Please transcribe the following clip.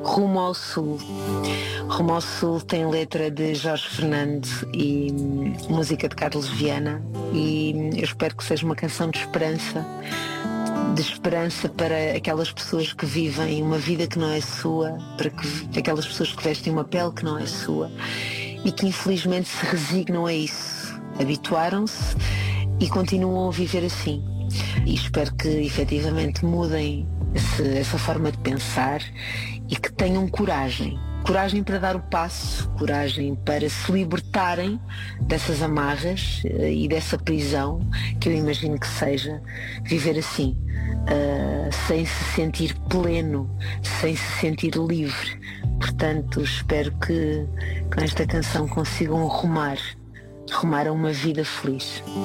Rumo ao Sul. Rumo ao Sul tem letra de Jorge Fernando e música de Carlos Viana, e eu espero que seja uma canção de esperança para aquelas pessoas que vivem uma vida que não é sua, para aquelas pessoas que vestem uma pele que não é sua e que infelizmente se resignam a isso, habituaram-se e continuam a viver assim. E espero que efetivamente mudem essa forma de pensar e que tenham coragem para dar o passo, coragem para se libertarem dessas amarras e dessa prisão que eu imagino que seja viver assim, sem se sentir pleno, sem se sentir livre. Portanto, espero que com esta canção consigam rumar a uma vida feliz.